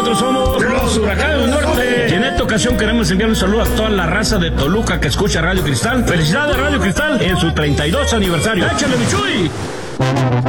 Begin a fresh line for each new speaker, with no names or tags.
nosotros somos los Huracanes del Norte. Y en esta ocasión queremos enviar un saludo a toda la raza de Toluca que escucha Radio Cristal. Felicidades Radio Cristal en su 32 aniversario. ¡Échale, Michuy!